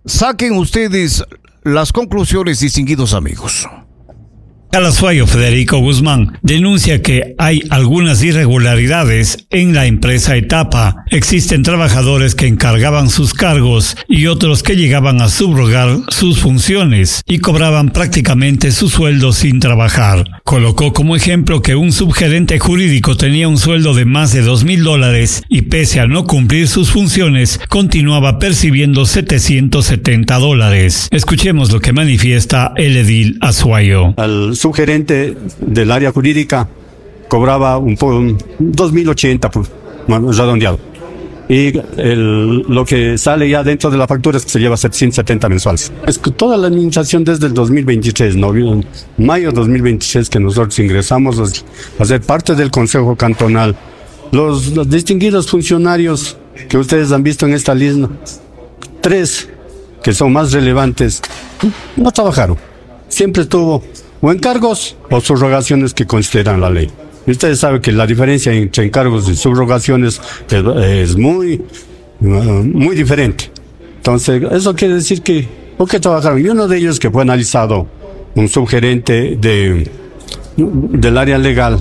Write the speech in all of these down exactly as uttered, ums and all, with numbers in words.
Saquen ustedes las conclusiones, distinguidos amigos. Calasuayo Federico Guzmán denuncia que hay algunas irregularidades en la empresa Etapa. Existen trabajadores que encargaban sus cargos y otros que llegaban a subrogar sus funciones y cobraban prácticamente su sueldo sin trabajar. Colocó como ejemplo que un subgerente jurídico tenía un sueldo de más de dos mil dólares y pese a no cumplir sus funciones, continuaba percibiendo setecientos setenta dólares. Escuchemos lo que manifiesta el edil Azuayo. Al subgerente del área jurídica cobraba un poco dos mil ochenta, pues, redondeado. Y el, lo que sale ya dentro de la factura es que se lleva setecientos setenta mensuales. Es que toda la administración desde el dos mil veintitrés, ¿no? Mayo dos mil veintitrés, que nosotros ingresamos a ser parte del Consejo Cantonal. Los, los distinguidos funcionarios que ustedes han visto en esta lista, tres que son más relevantes, no trabajaron. Siempre estuvo o encargos o subrogaciones que consideran la ley. Y ustedes saben que la diferencia entre encargos y subrogaciones es, es muy, muy diferente. Entonces, eso quiere decir que, ¿por qué trabajaron? Y uno de ellos que fue analizado, un subgerente de, del área legal,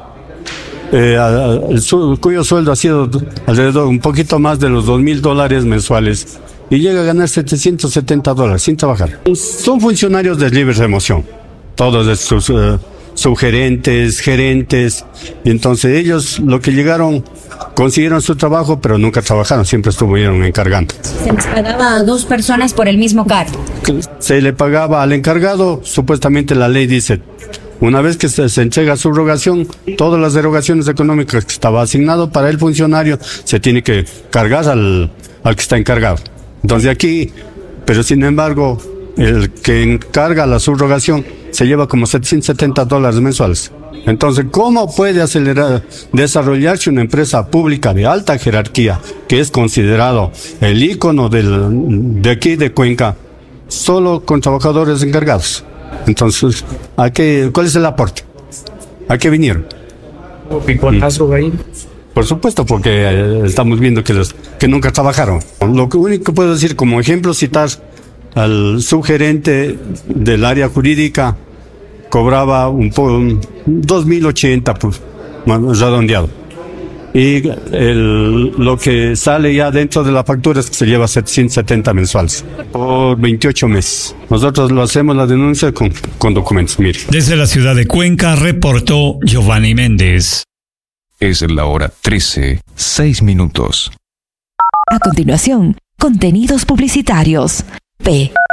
eh, el, su, cuyo sueldo ha sido alrededor un poquito más de los dos mil dólares mensuales y llega a ganar setecientos setenta dólares sin trabajar. Son funcionarios de libre remoción. Todos estos uh, subgerentes, gerentes, y entonces ellos lo que llegaron, consiguieron su trabajo, pero nunca trabajaron, siempre estuvieron encargando. ¿Se les pagaba a dos personas por el mismo cargo? Se le pagaba al encargado, supuestamente la ley dice, una vez que se, se entrega subrogación, todas las derogaciones económicas que estaba asignado para el funcionario, se tiene que cargar al, al que está encargado. Entonces aquí, pero sin embargo, el que encarga la subrogación se lleva como setecientos setenta dólares mensuales. Entonces, ¿cómo puede acelerar, desarrollarse una empresa pública de alta jerarquía, que es considerado el ícono del, de aquí de Cuenca, solo con trabajadores encargados? Entonces, ¿a qué, ¿cuál es el aporte? ¿A qué vinieron? ¿Picuatazo ahí? Por supuesto, porque eh, estamos viendo que, los, que nunca trabajaron. Lo único que puedo decir como ejemplo, citar al subgerente del área jurídica, cobraba un poco dos mil ochenta, pues, redondeado. Y el, lo que sale ya dentro de la factura es que se lleva setecientos setenta mensuales por veintiocho meses. Nosotros lo hacemos la denuncia con, con documentos. Mire. Desde la ciudad de Cuenca reportó Giovanni Méndez. Es la hora trece, seis minutos. A continuación, contenidos publicitarios. P.